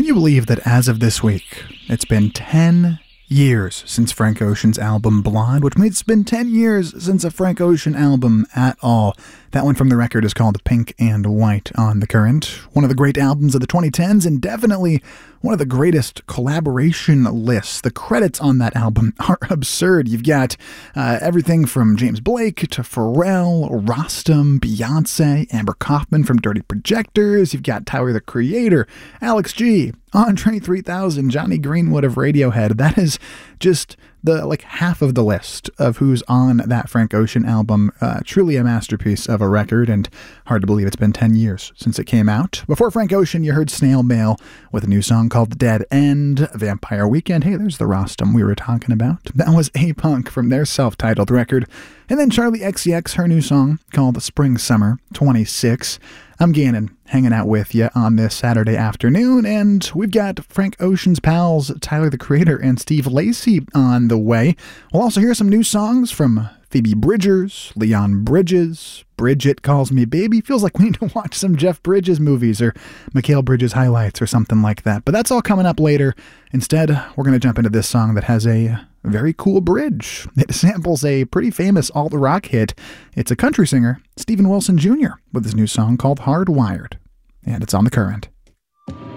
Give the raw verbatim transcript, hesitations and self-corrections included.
you believe that as of this week, it's been ten years since Frank Ocean's album Blonde, which means it's been ten years since a Frank Ocean album at all. That one from the record is called Pink and White on the Current. One of the great albums of the twenty tens, and definitely one of the greatest collaboration lists. The credits on that album are absurd. You've got uh, everything from James Blake to Pharrell, Rostam, Beyonce, Amber Kaufman from Dirty Projectors. You've got Tyler, the Creator, Alex G, Andre three thousand, Johnny Greenwood of Radiohead. That is just the like half of the list of who's on that Frank Ocean album. Uh, truly a masterpiece of a record, and hard to believe it's been ten years since it came out. Before Frank Ocean, you heard Snail Mail with a new song called The Dead End. Vampire Weekend, hey, there's the Rostam we were talking about. That was A-Punk from their self-titled record. And then Charlie X C X, her new song called Spring Summer twenty-six. I'm Gannon, hanging out with you on this Saturday afternoon, and we've got Frank Ocean's pals Tyler, the Creator, and Steve Lacy on the way. We'll also hear some new songs from Phoebe Bridgers, Leon Bridges, Bridget Calls Me Baby. Feels like we need to watch some Jeff Bridges movies or Mikhail Bridges highlights or something like that. But that's all coming up later. Instead, we're going to jump into this song that has a very cool bridge. It samples a pretty famous alt-rock hit. It's a country singer, Steven Wilson Junior, with his new song called Hardwired. And it's on the Current.